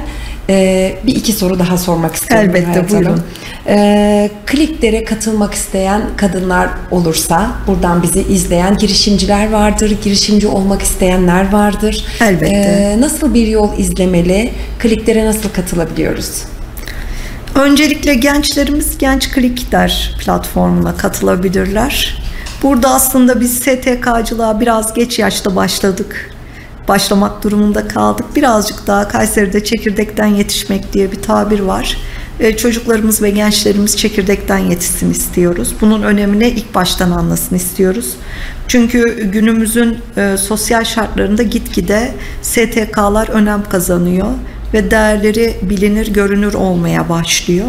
e, bir iki soru daha sormak istiyorum. Elbette, buyurun. E, Kliklere katılmak isteyen kadınlar olursa, buradan bizi izleyen girişimciler vardır, girişimci olmak isteyenler vardır. Elbette. E, nasıl bir yol izlemeli? Kliklere nasıl katılabiliyoruz? Öncelikle gençlerimiz Genç Klikler platformuna katılabilirler. Burada aslında biz S T K'cılığa biraz geç yaşta başladık. Başlamak durumunda kaldık. Birazcık daha Kayseri'de çekirdekten yetişmek diye bir tabir var. Ee, çocuklarımız ve gençlerimiz çekirdekten yetişsin istiyoruz. Bunun önemini ilk baştan anlasın istiyoruz. Çünkü günümüzün e, sosyal şartlarında gitgide S T K'lar önem kazanıyor. ve değerleri bilinir, görünür olmaya başlıyor.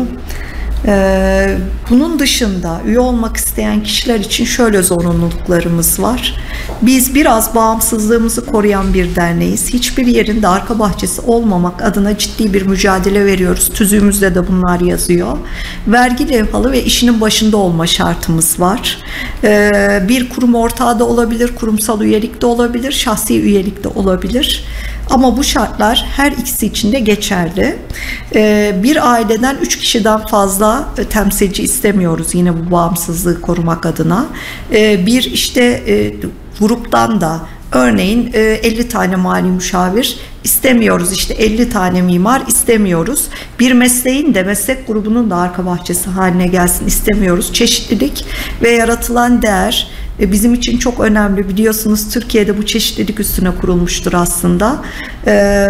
Ee, bunun dışında üye olmak isteyen kişiler için şöyle zorunluluklarımız var. Biz biraz bağımsızlığımızı koruyan bir derneğiz. Hiçbir yerinde arka bahçesi olmamak adına ciddi bir mücadele veriyoruz. Tüzüğümüzde de bunlar yazıyor. Vergi levhalı ve işinin başında olma şartımız var. Ee, bir kurum ortağı da olabilir, kurumsal üyelik de olabilir, şahsi üyelik de olabilir. Ama bu şartlar her ikisi için de geçerli. Ee, bir aileden üç kişiden fazla temsilci istemiyoruz yine bu bağımsızlığı korumak adına. Ee, bir işte e, gruptan da örneğin e, elli tane mali müşavir istemiyoruz, işte elli tane mimar istemiyoruz. Bir mesleğin de, meslek grubunun da arka bahçesi haline gelsin istemiyoruz. Çeşitlilik ve yaratılan değer bizim için çok önemli. Biliyorsunuz Türkiye'de bu çeşitlilik üstüne kurulmuştur aslında. Ee,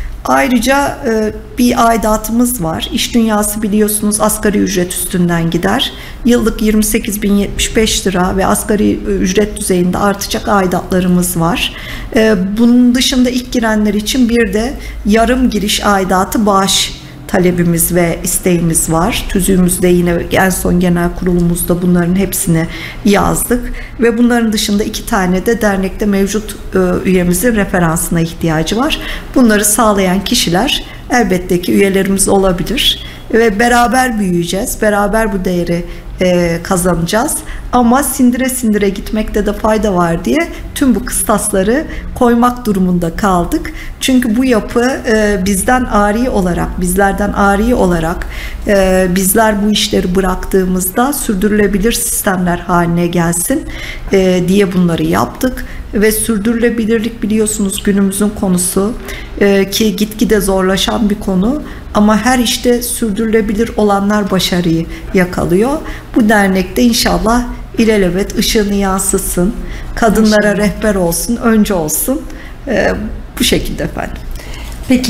ayrıca e, bir aidatımız var. İş dünyası biliyorsunuz asgari ücret üstünden gider. Yıllık yirmi sekiz bin yetmiş beş lira ve asgari ücret düzeyinde artacak aidatlarımız var. Ee, bunun dışında ilk girenler için bir de yarım giriş aidatı bağış talebimiz ve isteğimiz var. Tüzüğümüzde yine en son genel kurulumuzda bunların hepsini yazdık ve bunların dışında iki tane de dernekte mevcut e, üyemizin referansına ihtiyacı var. Bunları sağlayan kişiler elbette ki üyelerimiz olabilir ve beraber büyüyeceğiz. Beraber bu değeri e, kazanacağız. Ama sindire sindire gitmekte de fayda var diye tüm bu kıstasları koymak durumunda kaldık. Çünkü bu yapı e, bizden ari olarak, bizlerden ari olarak e, bizler bu işleri bıraktığımızda sürdürülebilir sistemler haline gelsin e, diye bunları yaptık. Ve sürdürülebilirlik biliyorsunuz günümüzün konusu e, ki gitgide zorlaşan bir konu. Ama her işte sürdürülebilir olanlar başarıyı yakalıyor. Bu dernekte inşallah ilelebet ışığını yansıtsın, kadınlara rehber olsun, önce olsun. Ee, bu şekilde efendim. Peki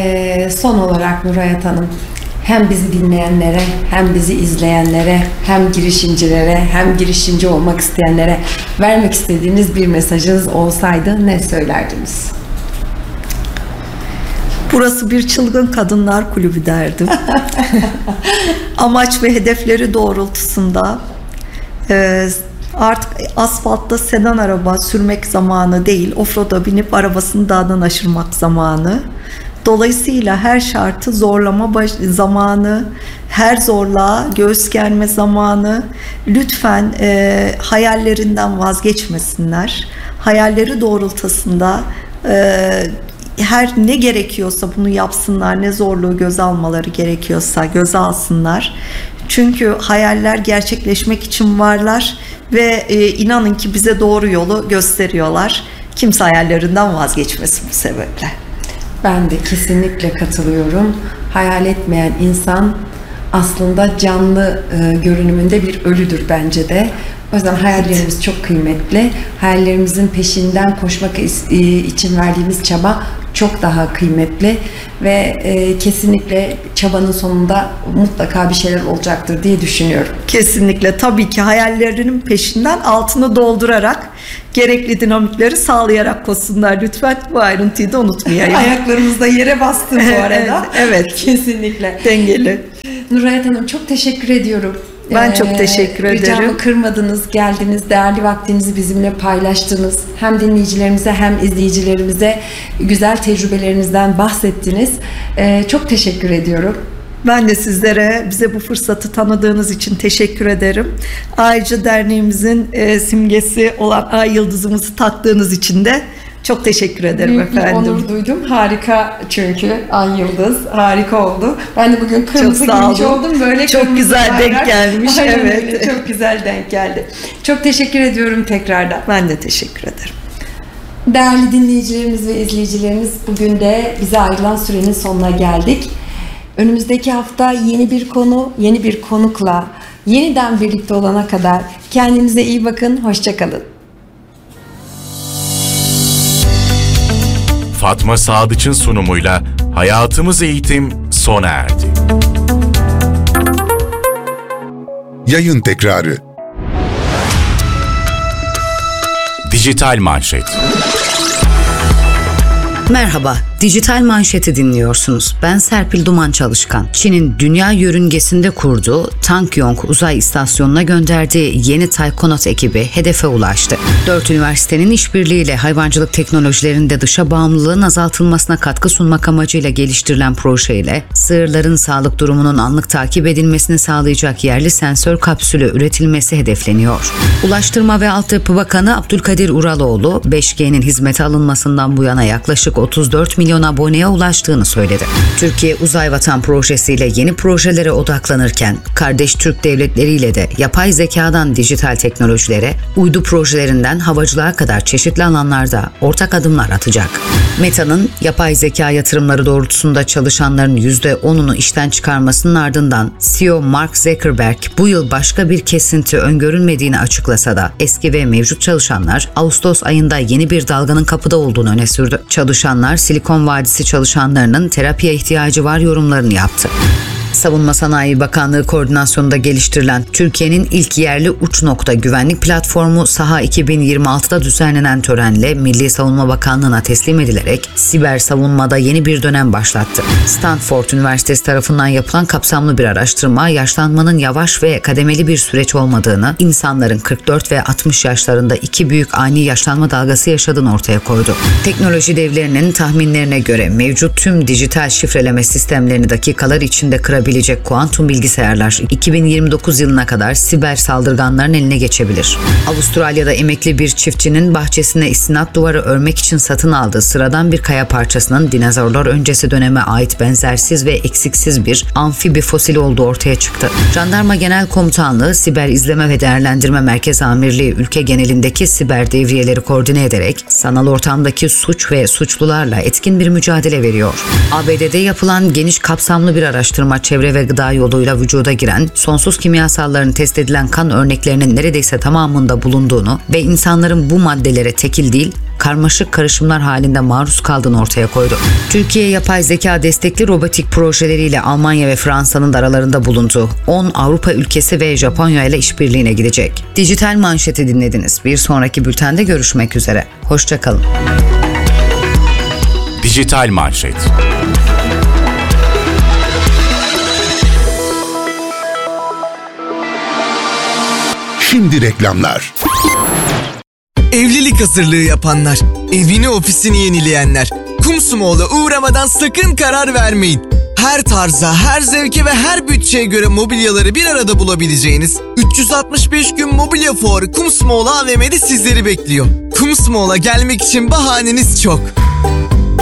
e, son olarak Nurhayat Hanım, hem bizi dinleyenlere, hem bizi izleyenlere, hem girişimcilere, hem girişimci olmak isteyenlere vermek istediğiniz bir mesajınız olsaydı ne söylerdiniz? Burası bir çılgın kadınlar kulübü derdim. Amaç ve hedefleri doğrultusunda e, artık asfaltta sedan araba sürmek zamanı değil, offroad'a binip arabasını dağdan aşırmak zamanı. Dolayısıyla her şartı zorlama baş- zamanı, her zorluğa göğüs germe zamanı. Lütfen e, hayallerinden vazgeçmesinler. Hayalleri doğrultusunda e, her ne gerekiyorsa bunu yapsınlar, ne zorluğu göze almaları gerekiyorsa göze alsınlar. Çünkü hayaller gerçekleşmek için varlar ve e, inanın ki bize doğru yolu gösteriyorlar. Kimse hayallerinden vazgeçmesin bu sebeple. Ben de kesinlikle katılıyorum. Hayal etmeyen insan aslında canlı e, görünümünde bir ölüdür bence de. O yüzden hayallerimiz çok kıymetli. Hayallerimizin peşinden koşmak için verdiğimiz çaba çok daha kıymetli ve e, kesinlikle çabanın sonunda mutlaka bir şeyler olacaktır diye düşünüyorum. Kesinlikle, tabii ki hayallerinin peşinden altını doldurarak gerekli dinamikleri sağlayarak koşsunlar. Lütfen bu ayrıntıyı da unutmayayım. Ayaklarımız da yere bastı bu arada. Evet. Kesinlikle. Dengeli. Nurhayat Hanım çok teşekkür ediyorum. Ben çok teşekkür ederim. Ricamı kırmadınız, geldiniz, değerli vaktinizi bizimle paylaştınız. Hem dinleyicilerimize hem izleyicilerimize güzel tecrübelerinizden bahsettiniz. Ee, çok teşekkür ediyorum. Ben de sizlere bize bu fırsatı tanıdığınız için teşekkür ederim. Ayrıca derneğimizin e, simgesi olan ay yıldızımızı taktığınız için de çok teşekkür ederim Büyük efendim. bir onur duydum. Harika çünkü ay yıldız harika oldu. Ben de bugün kırmızı giymiş oldum. Böyle çok güzel bayrak. Denk gelmiş. Aynen evet. Öyle. Çok güzel denk geldi. Çok teşekkür ediyorum tekrardan. Ben de teşekkür ederim. Değerli dinleyicilerimiz ve izleyicilerimiz, bugün de bize ayrılan sürenin sonuna geldik. Önümüzdeki hafta yeni bir konu, yeni bir konukla yeniden birlikte olana kadar kendinize iyi bakın, hoşça kalın. Fatma Sadıç'ın sunumuyla Hayatımız Eğitim sona erdi. Yayın tekrarı. Dijital Manşet. Merhaba, Dijital Manşet'i dinliyorsunuz. Ben Serpil Duman Çalışkan. Çin'in dünya yörüngesinde kurduğu Tankyong uzay istasyonuna gönderdiği yeni Taykonot ekibi hedefe ulaştı. Dört üniversitenin işbirliğiyle hayvancılık teknolojilerinde dışa bağımlılığın azaltılmasına katkı sunmak amacıyla geliştirilen projeyle sığırların sağlık durumunun anlık takip edilmesini sağlayacak yerli sensör kapsülü üretilmesi hedefleniyor. Ulaştırma ve Altyapı Bakanı Abdülkadir Uraloğlu, beş G'nin hizmete alınmasından bu yana yaklaşık otuz dört milyon aboneye ulaştığını söyledi. Türkiye Uzay Vatan projesiyle yeni projelere odaklanırken, kardeş Türk devletleriyle de yapay zekadan dijital teknolojilere, uydu projelerinden havacılığa kadar çeşitli alanlarda ortak adımlar atacak. Meta'nın yapay zeka yatırımları doğrultusunda çalışanların yüzde onunu işten çıkarmasının ardından C E O Mark Zuckerberg bu yıl başka bir kesinti öngörülmediğini açıklasa da eski ve mevcut çalışanlar Ağustos ayında yeni bir dalganın kapıda olduğunu öne sürdü. Çalışanlar Silikon Vadisi çalışanlarının terapiye ihtiyacı var yorumlarını yaptı. Savunma Sanayi Bakanlığı koordinasyonunda geliştirilen Türkiye'nin ilk yerli uç nokta güvenlik platformu SAHA iki bin yirmi altıda düzenlenen törenle Milli Savunma Bakanlığı'na teslim edilerek siber savunmada yeni bir dönem başlattı. Stanford Üniversitesi tarafından yapılan kapsamlı bir araştırma, yaşlanmanın yavaş ve kademeli bir süreç olmadığını, insanların kırk dört ve altmış yaşlarında iki büyük ani yaşlanma dalgası yaşadığını ortaya koydu. Teknoloji devlerinin tahminlerine göre mevcut tüm dijital şifreleme sistemlerini dakikalar içinde kırabilecek kuantum bilgisayarlar iki bin yirmi dokuz yılına kadar siber saldırganların eline geçebilir. Avustralya'da emekli bir çiftçinin bahçesine istinat duvarı örmek için satın aldığı sıradan bir kaya parçasının dinozorlar öncesi döneme ait benzersiz ve eksiksiz bir amfibi fosili olduğu ortaya çıktı. Jandarma Genel Komutanlığı Siber İzleme ve Değerlendirme Merkez Amirliği ülke genelindeki siber devriyeleri koordine ederek sanal ortamdaki suç ve suçlularla etkin bir mücadele veriyor. A B D'de yapılan geniş kapsamlı bir araştırma çevre ve gıda yoluyla vücuda giren sonsuz kimyasalların test edilen kan örneklerinin neredeyse tamamında bulunduğunu ve insanların bu maddelere tekil değil, karmaşık karışımlar halinde maruz kaldığını ortaya koydu. Türkiye yapay zeka destekli robotik projeleriyle Almanya ve Fransa'nın da aralarında bulunduğu on Avrupa ülkesi ve Japonya ile işbirliğine gidecek. Dijital Manşet'i dinlediniz. Bir sonraki bültende görüşmek üzere. Hoşça kalın. Dijital Manşet. Şimdi reklamlar. Evlilik hazırlığı yapanlar, evini ofisini yenileyenler, Kumsumoğlu'na uğramadan sakın karar vermeyin. Her tarza, her zevke ve her bütçeye göre mobilyaları bir arada bulabileceğiniz üç yüz altmış beş gün mobilya fuarı Kumsumoğlu A V M'de sizleri bekliyor. Kumsumoğlu'na gelmek için bahaneniz çok.